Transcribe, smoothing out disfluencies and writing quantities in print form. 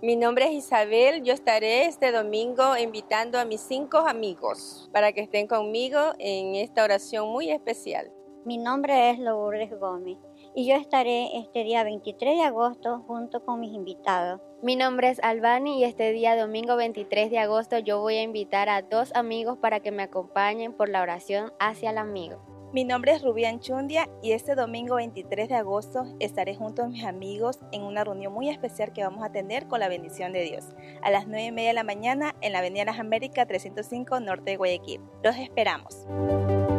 Mi nombre es Isabel, yo estaré este domingo invitando a mis 5 amigos para que estén conmigo en esta oración muy especial. Mi nombre es Lourdes Gómez y yo estaré este día 23 de agosto junto con mis invitados. Mi nombre es Albani y este día domingo 23 de agosto yo voy a invitar a 2 amigos para que me acompañen por la oración hacia el amigo. Mi nombre es Rubí Anchundia y este domingo 23 de agosto estaré junto a mis amigos en una reunión muy especial que vamos a tener con la bendición de Dios a las 9:30 de la mañana en la Avenida Las Américas 305 Norte de Guayaquil. Los esperamos.